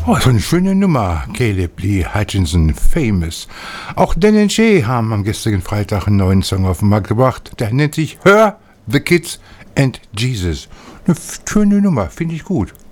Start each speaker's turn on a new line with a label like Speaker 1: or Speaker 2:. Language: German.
Speaker 1: Oh, so eine schöne Nummer. Caleb Lee Hutchinson, Famous. Auch Dan & Shay haben am gestrigen Freitag einen neuen Song auf den Markt gebracht. Der nennt sich Her, The Kids and Jesus. Eine schöne Nummer, finde ich gut.